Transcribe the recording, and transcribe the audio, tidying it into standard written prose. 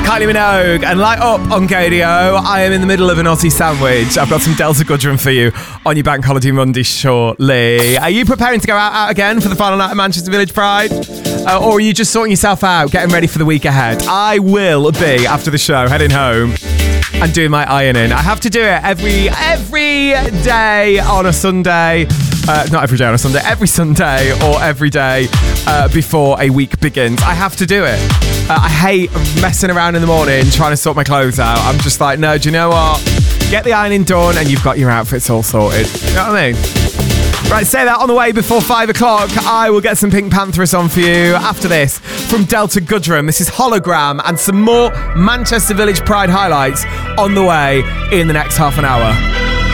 Kylie Minogue and Light Up on KDO. I am in the middle of an Aussie sandwich. I've got some Delta Goodrem for you on your Bank Holiday Monday shortly. Are you preparing to go out again for the final night of Manchester Village Pride? Or are you just sorting yourself out, getting ready for the week ahead? I will be, after the show, heading home and doing my ironing. I have to do it every day on a Sunday. Not every day on a Sunday, every Sunday or every day before a week begins. I have to do it. I hate messing around in the morning trying to sort my clothes out. I'm just like, no, do you know what? Get the ironing done and you've got your outfits all sorted. You know what I mean? Right, say that on the way before 5 o'clock. I will get some Pink Panthers on for you after this from Delta Goodrem. This is Hologram and some more Manchester Village Pride highlights on the way in the next half an hour.